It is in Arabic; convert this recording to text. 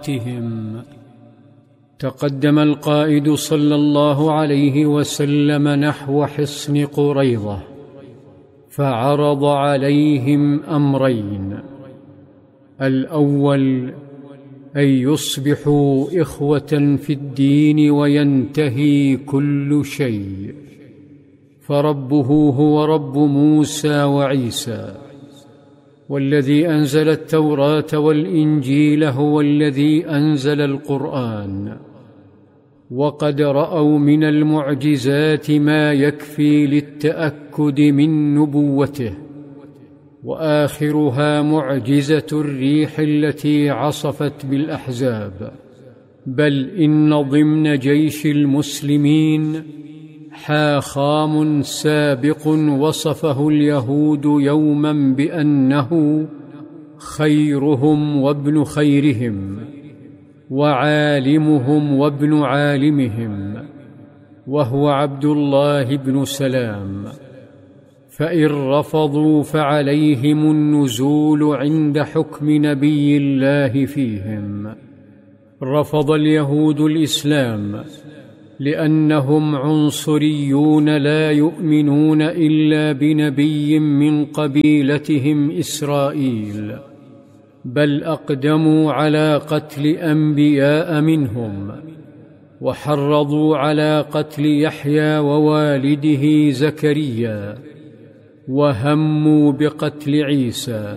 تقدم القائد صلى الله عليه وسلم نحو حصن قريظة، فعرض عليهم أمرين: الأول أن يصبحوا إخوة في الدين وينتهي كل شيء، فربه هو رب موسى وعيسى، والذي أنزل التوراة والإنجيل هو الذي أنزل القرآن، وقد رأوا من المعجزات ما يكفي للتأكد من نبوته، وآخرها معجزة الريح التي عصفت بالأحزاب. بل إن ضمن جيش المسلمين حاخام سابق وصفه اليهود يوما بأنه خيرهم وابن خيرهم، وعالمهم وابن عالمهم، وهو عبد الله بن سلام. فإن رفضوا فعليهم النزول عند حكم نبي الله فيهم. رفض اليهود الإسلام لأنهم عنصريون لا يؤمنون إلا بنبي من قبيلتهم إسرائيل، بل أقدموا على قتل أنبياء منهم، وحرضوا على قتل يحيى ووالده زكريا، وهموا بقتل عيسى.